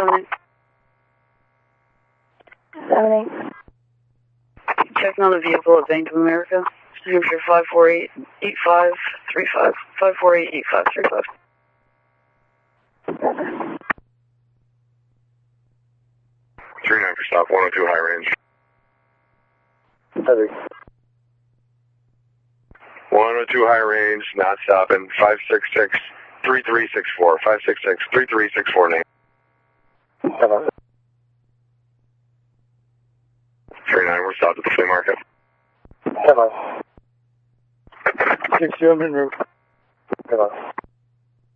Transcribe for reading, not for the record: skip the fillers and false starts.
7-8. 7-8. Checking on the vehicle at Bank of America. New Hampshire 548-8535. 548-8535. 39 for stop, 102 high range. Heavy. 102 high range, not stopping, 566-3364. 566-3364 name. 39, we're stopped at the flea market. 60 en route.